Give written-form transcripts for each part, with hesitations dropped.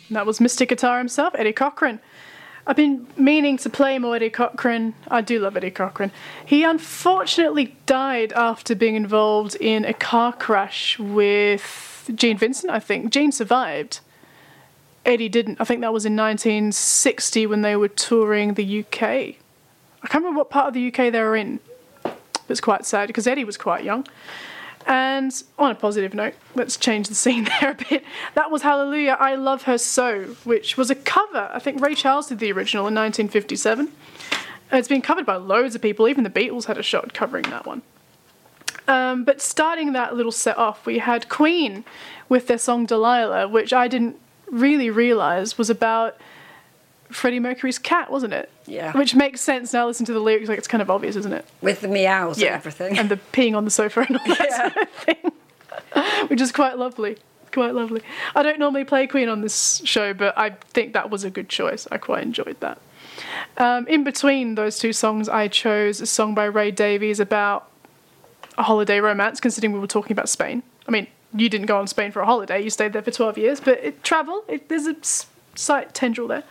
And that was Mr. Guitar himself, Eddie Cochran. I've been meaning to play more Eddie Cochran. I do love Eddie Cochran. He unfortunately died after being involved in a car crash with Gene Vincent, I think. Gene survived. Eddie didn't. I think that was in 1960 when they were touring the UK. I can't remember what part of the UK they were in. It's quite sad because Eddie was quite young. And on a positive note, let's change the scene there a bit. That was Hallelujah, I Love Her So, which was a cover. I think Ray Charles did the original in 1957. It's been covered by loads of people. Even the Beatles had a shot covering that one. But starting that little set off, we had Queen with their song Delilah, which I didn't really realise was about Freddie Mercury's cat, wasn't it? Yeah. Which makes sense now. Listen to the lyrics, like it's kind of obvious, isn't it? With the meows and everything. And the peeing on the sofa and all that sort of thing. Which is quite lovely. Quite lovely. I don't normally play Queen on this show, but I think that was a good choice. I quite enjoyed that. In between those two songs, I chose a song by Ray Davies about a holiday romance, considering we were talking about Spain. I mean, you didn't go on Spain for a holiday. You stayed there for 12 years, but there's a slight tendril there.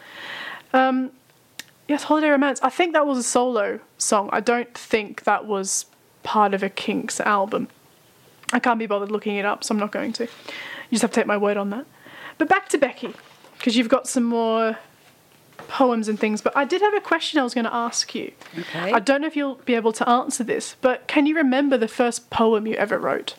Yes, Holiday Romance. I think that was a solo song. I don't think that was part of a Kinks album. I can't be bothered looking it up, so I'm not going to. You just have to take my word on that. But back to Becky, because you've got some more poems and things. But I did have a question I was going to ask you. Okay. I don't know if you'll be able to answer this, but can you remember the first poem you ever wrote?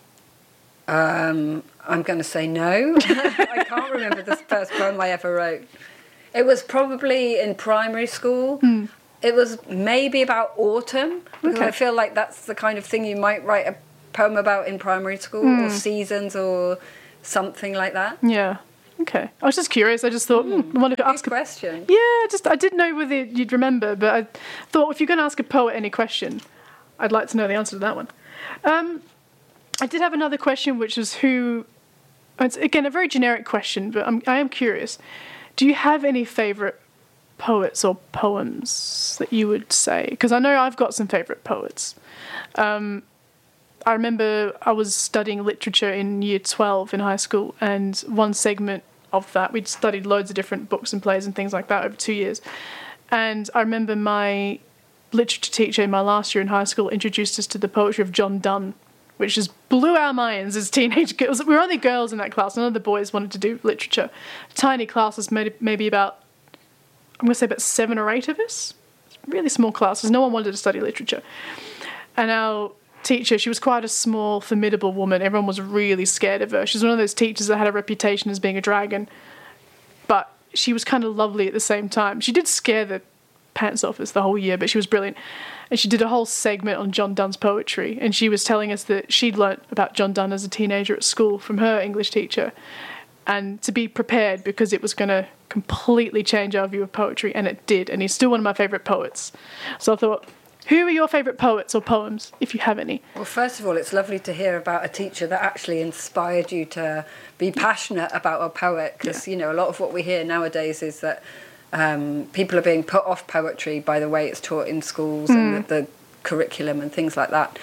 I'm going to say no. I can't remember the first poem I ever wrote. It was probably in primary school. It was maybe about autumn, because I feel like that's the kind of thing you might write a poem about in primary school, or seasons or something like that. Yeah. Okay. I was just curious. I just thought, I wanted to ask Good question. Yeah, I didn't know whether you'd remember, but I thought if you're going to ask a poet any question, I'd like to know the answer to that one. I did have another question, which is it's again a very generic question, but I am curious. Do you have any favourite poets or poems that you would say? Because I know I've got some favourite poets. I remember I was studying literature in year 12 in high school, and one segment of that, we'd studied loads of different books and plays and things like that over 2 years. And I remember my literature teacher in my last year in high school introduced us to the poetry of John Donne, which just blew our minds as teenage girls. We were only girls in that class. None of the boys wanted to do literature. Tiny classes, maybe about, I'm going to say about 7 or 8 of us. Really small classes. No one wanted to study literature. And our teacher, she was quite a small, formidable woman. Everyone was really scared of her. She was one of those teachers that had a reputation as being a dragon. But she was kind of lovely at the same time. She did scare the pants off us the whole year, but she was brilliant. And she did a whole segment on John Donne's poetry, and she was telling us that she'd learnt about John Donne as a teenager at school from her English teacher, and to be prepared because it was going to completely change our view of poetry, and it did, and he's still one of my favourite poets. So I thought, who are your favourite poets or poems, if you have any? Well, first of all, it's lovely to hear about a teacher that actually inspired you to be passionate about a poet, because, a lot of what we hear nowadays is that people are being put off poetry by the way it's taught in schools and the curriculum and things like that.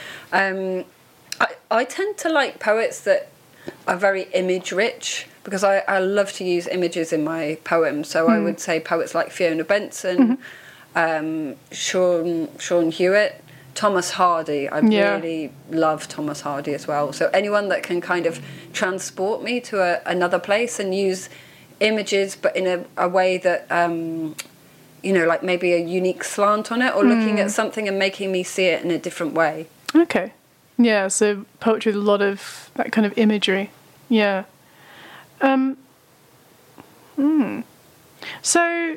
I tend to like poets that are very image rich, because I love to use images in my poems. So I would say poets like Fiona Benson, Sean Hewitt, Thomas Hardy. I really love Thomas Hardy as well. So anyone that can kind of transport me to another place and use images, but in a way that like maybe a unique slant on it, or looking at something and making me see it in a different way. Okay. Yeah, so poetry with a lot of that kind of imagery. Yeah. So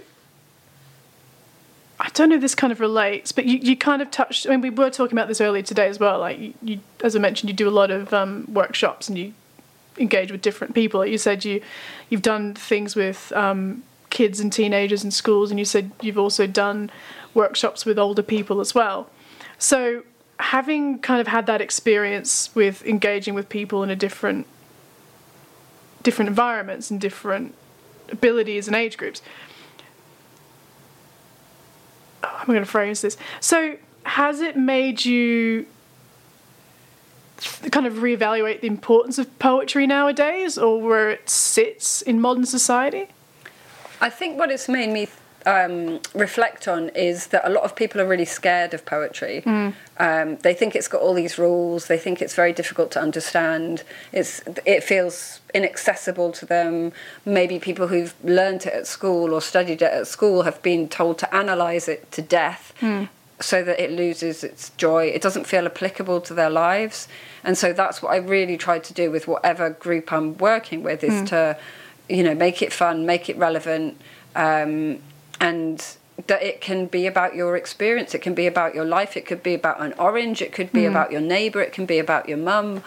I don't know if this kind of relates, but you kind of touched, I mean, we were talking about this earlier today as well, like you as I mentioned, you do a lot of workshops and you engage with different people. You said you've done things with kids and teenagers in schools, and you said you've also done workshops with older people as well. So having kind of had that experience with engaging with people in a different environments and different abilities and age groups, how am I going to phrase this? So has it made you kind of reevaluate the importance of poetry nowadays, or where it sits in modern society? I think what it's made me reflect on is that a lot of people are really scared of poetry. They think it's got all these rules. They think it's very difficult to understand. It feels inaccessible to them. Maybe people who've learned it at school or studied it at school have been told to analyse it to death so that it loses its joy. It doesn't feel applicable to their lives. And so that's what I really tried to do with whatever group I'm working with, is to, make it fun, make it relevant, and that it can be about your experience, it can be about your life, it could be about an orange, it could be about your neighbour, it can be about your mum.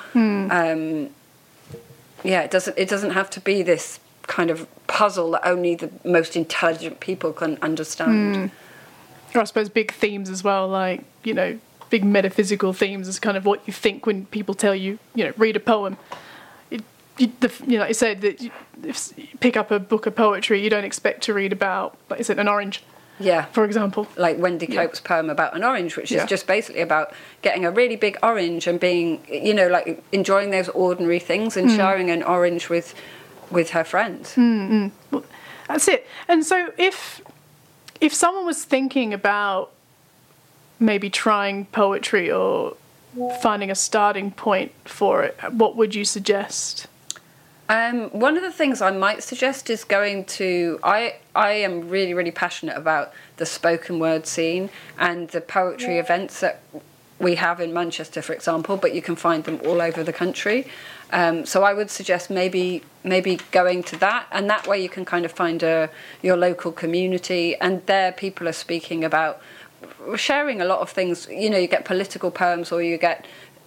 It doesn't have to be this kind of puzzle that only the most intelligent people can understand. Or I suppose big themes as well, like, big metaphysical themes is kind of what you think when people tell you, read a poem. Like you said, that if you pick up a book of poetry, you don't expect to read about, like you said, an orange. Yeah. For example. Like Wendy Cope's poem about an orange, which is just basically about getting a really big orange and being, like enjoying those ordinary things and sharing an orange with her friends. Well, that's it. And so if someone was thinking about maybe trying poetry or finding a starting point for it, what would you suggest? One of the things I might suggest is going to... I am really, really passionate about the spoken word scene and the poetry events that we have in Manchester, for example, but you can find them all over the country. So I would suggest maybe going to that, and that way you can kind of find your local community, and there people are speaking about sharing a lot of things. You get political poems, or you get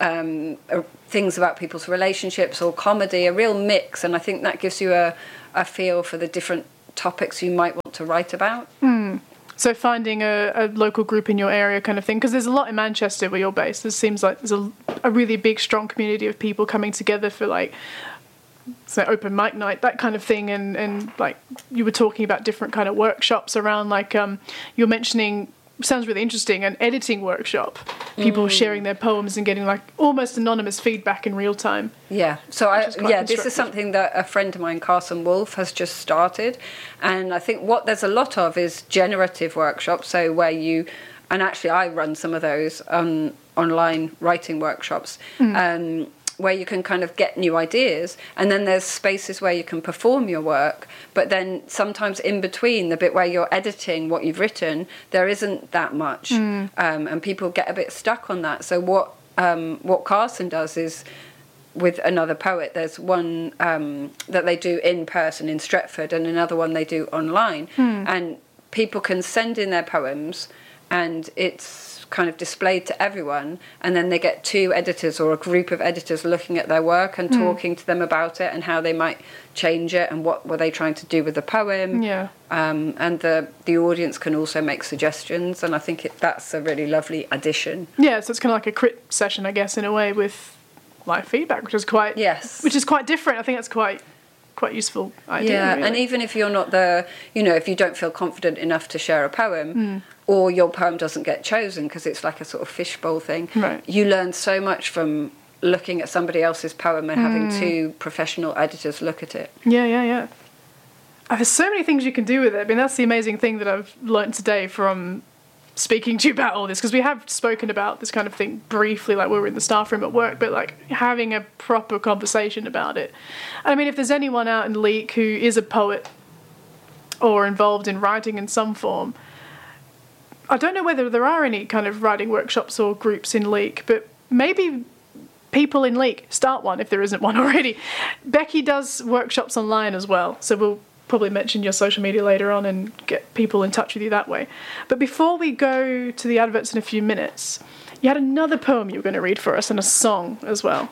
things about people's relationships, or comedy, a real mix, and I think that gives you a feel for the different topics you might want to write about. So finding a local group in your area kind of thing, because there's a lot in Manchester where you're based. It seems like there's a really big, strong community of people coming together for, like, say, open mic night, that kind of thing, and like you were talking about different kind of workshops around, like you're mentioning, sounds really interesting, an editing workshop, people sharing their poems and getting like almost anonymous feedback in real time. So this is something that a friend of mine, Carson Wolf, has just started, and I think what there's a lot of is generative workshops, so where you, and actually I run some of those online writing workshops, where you can kind of get new ideas, and then there's spaces where you can perform your work, but then sometimes in between the bit where you're editing what you've written, there isn't that much, and people get a bit stuck on that. So what Carson does is, with another poet, there's one that they do in person in Stretford, and another one they do online, and people can send in their poems, and it's kind of displayed to everyone, and then they get two editors or a group of editors looking at their work and talking to them about it and how they might change it and what were they trying to do with the poem. And the audience can also make suggestions, and I think that's a really lovely addition. So it's kind of like a crit session, I guess, in a way, with live feedback, which is quite different. I think that's quite useful idea. Really. And even if you're not if you don't feel confident enough to share a poem, or your poem doesn't get chosen because it's like a sort of fishbowl thing, you learn so much from looking at somebody else's poem and having two professional editors look at it. There's so many things you can do with it. I mean, that's the amazing thing that I've learned today from speaking to you about all this, because we have spoken about this kind of thing briefly, like we were in the staff room at work, but like having a proper conversation about it. I mean, if there's anyone out in Leek who is a poet or involved in writing in some form, I don't know whether there are any kind of writing workshops or groups in Leek, but maybe people in Leek start one if there isn't one already. Becky does workshops online as well, so we'll probably mention your social media later on and get people in touch with you that way. But before we go to the adverts in a few minutes, you had another poem you were going to read for us and a song as well.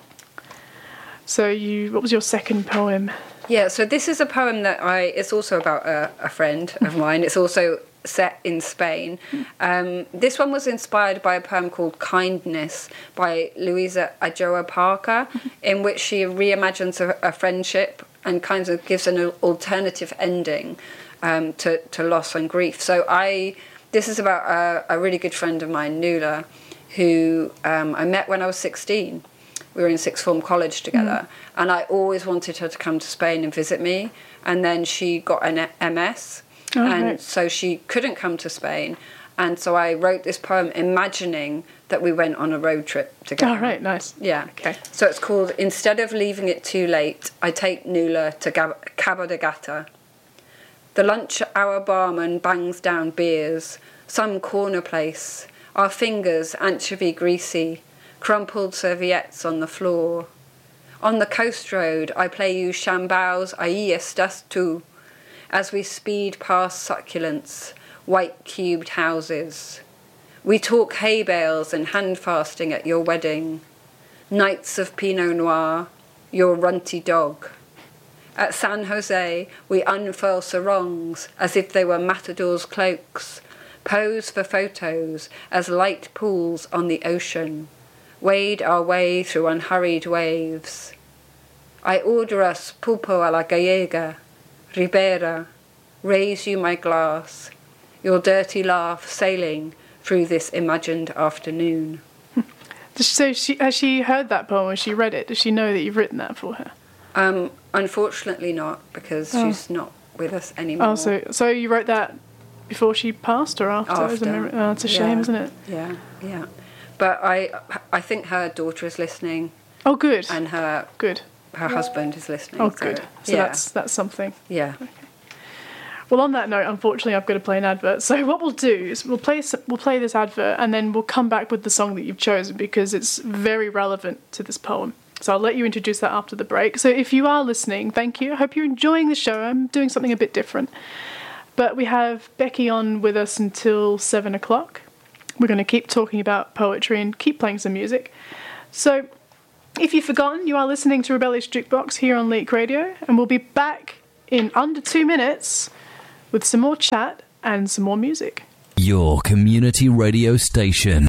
So what was your second poem? So this is a poem that it's also about a friend of mine. It's also set in Spain. This one was inspired by a poem called Kindness by Louisa Adjoa Parker, in which she reimagines a friendship and kind of gives an alternative ending to loss and grief. So this is about a really good friend of mine, Nuala, who I met when I was 16. We were in sixth form college together, and I always wanted her to come to Spain and visit me. And then she got an MS, so she couldn't come to Spain. And so I wrote this poem imagining that we went on a road trip together. Oh, right, nice. Yeah. Okay. So it's called Instead of Leaving It Too Late, I Take Nuala to Cabo de Gata. The lunch hour barman bangs down beers, some corner place, our fingers anchovy greasy, crumpled serviettes on the floor. On the coast road, I play you Chambao's Ahí estás tú, as we speed past succulents, white cubed houses. We talk hay bales and hand fasting at your wedding, nights of Pinot Noir, your runty dog. At San Jose, we unfurl sarongs as if they were matadors' cloaks, pose for photos as light pools on the ocean, wade our way through unhurried waves. I order us pulpo a la gallega, Ribera, raise you my glass, your dirty laugh sailing through this imagined afternoon. So has she heard that poem when she read it? Does she know that you've written that for her? Unfortunately not, because she's not with us anymore. Oh, so you wrote that before she passed or after? Oh, it's a shame, isn't it? Yeah. But I think her daughter is listening. Oh, good. And her husband is listening. Oh, good. So that's something. Yeah. Okay. Well, on that note, unfortunately, I've got to play an advert. So what we'll do is we'll play this advert, and then we'll come back with the song that you've chosen because it's very relevant to this poem. So I'll let you introduce that after the break. So if you are listening, thank you. I hope you're enjoying the show. I'm doing something a bit different. But we have Becky on with us until 7 o'clock. We're going to keep talking about poetry and keep playing some music. So if you've forgotten, you are listening to Rebellious Jukebox here on Leak Radio, and we'll be back in under 2 minutes with some more chat and some more music. Your community radio station.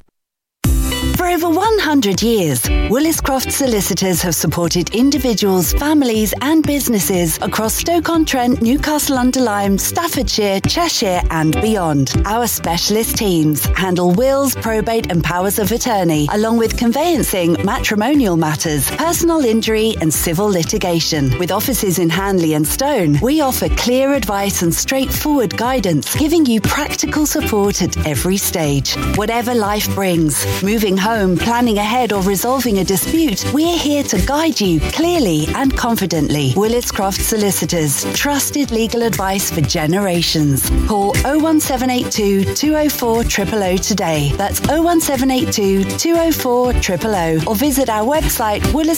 For over 100 years, Willis-Croft Solicitors have supported individuals, families and businesses across Stoke-on-Trent, Newcastle-under-Lyme, Staffordshire, Cheshire and beyond. Our specialist teams handle wills, probate and powers of attorney, along with conveyancing, matrimonial matters, personal injury and civil litigation. With offices in Hanley and Stone, we offer clear advice and straightforward guidance, giving you practical support at every stage. Whatever life brings, moving home, planning ahead or resolving a dispute, we're here to guide you clearly and confidently. Willis-Croft Solicitors, trusted legal advice for generations. Call 01782 204 000 today. That's 01782 204 000 or visit our website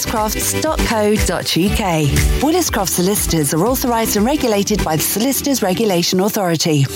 williscrofts.co.uk. Willis-Croft Solicitors are authorised and regulated by the Solicitors Regulation Authority.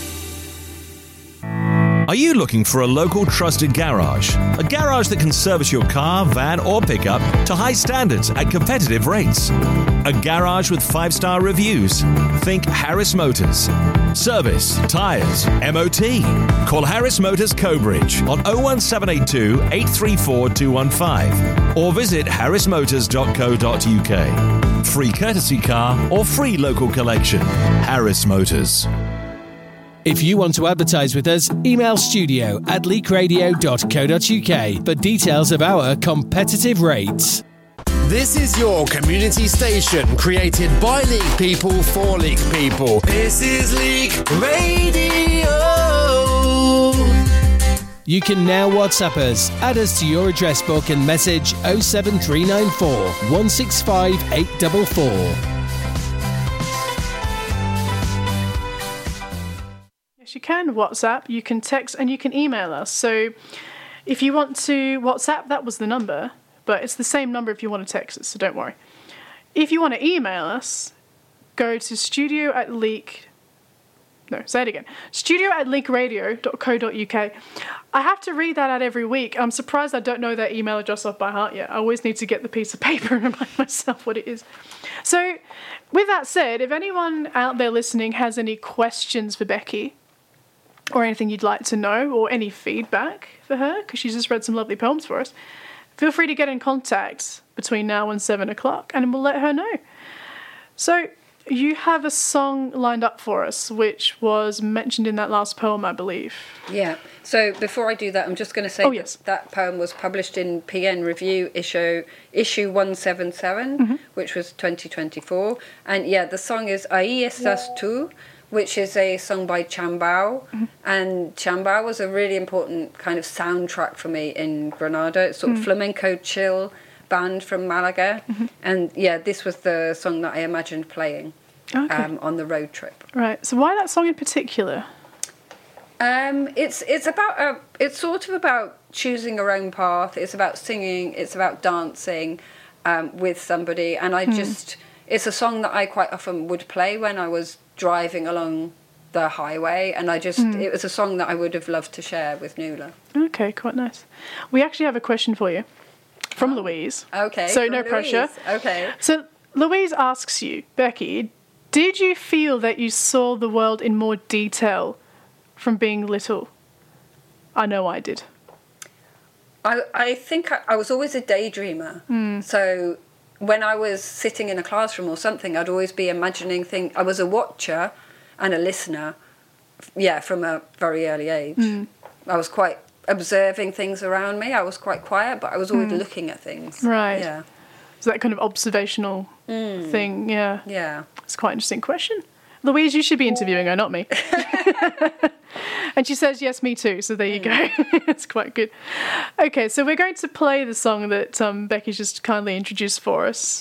Are you looking for a local trusted garage? A garage that can service your car, van or pickup to high standards at competitive rates. A garage with 5-star reviews. Think Harris Motors. Service, tyres, MOT. Call Harris Motors Cobridge on 01782 834 215 or visit harrismotors.co.uk. Free courtesy car or free local collection. Harris Motors. If you want to advertise with us, email studio@leakradio.co.uk for details of our competitive rates. This is your community station, created by Leak people for Leak people. This is Leak Radio. You can now WhatsApp us. Add us to your address book and message 07394 165 844. You can WhatsApp, you can text, and you can email us. So if you want to WhatsApp, that was the number, but it's the same number if you want to text us, so don't worry. If you want to email us, go to studio@leakradio.co.uk. I have to read that out every week. I'm surprised I don't know that email address off by heart yet. I always need to get the piece of paper and remind myself what it is. So with that said, if anyone out there listening has any questions for Becky, or anything you'd like to know, or any feedback for her, because she's just read some lovely poems for us, feel free to get in contact between now and 7 o'clock, and we'll let her know. So, you have a song lined up for us, which was mentioned in that last poem, I believe. Yeah. So before I do that, I'm just going to say that poem was published in PN Review issue 177, which was 2024. And yeah, the song is Ahí estás tú, which is a song by Chambao. And Chambao was a really important kind of soundtrack for me in Granada. It's sort of flamenco chill band from Malaga. And yeah, this was the song that I imagined playing on the road trip. Right. So why that song in particular? It's sort of about choosing your own path. It's about singing. It's about dancing with somebody. And it's a song that I quite often would play when I was driving along the highway. And it was a song that I would have loved to share with Nuala. Okay, quite nice. We actually have a question for you from Louise. Okay. So no pressure. Okay. So Louise asks you, Becky, did you feel that you saw the world in more detail from being little? I know I did. I think I was always a daydreamer. So when I was sitting in a classroom or something, I'd always be imagining things. I was a watcher and a listener, from a very early age. I was quite observing things around me. I was quite quiet, but I was always looking at things. Right. Yeah. So that kind of observational thing, yeah. Yeah. It's quite an interesting question. Louise, you should be interviewing her, not me. And she says, yes, me too. So there you go. It's quite good. Okay, so we're going to play the song that Becky's just kindly introduced for us.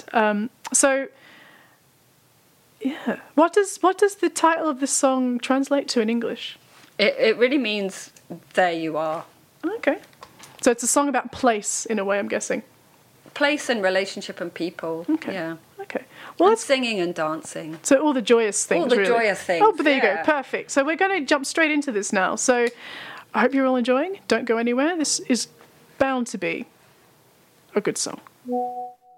What does the title of the song translate to in English? It really means there you are. Okay. So it's a song about place, in a way, I'm guessing. Place and relationship and people. Okay. Yeah. Okay. Well, and singing and dancing. So all the joyous things, All the really. joyous things. Oh, but there you go. Perfect. So we're going to jump straight into this now. So I hope you're all enjoying. Don't go anywhere. This is bound to be a good song.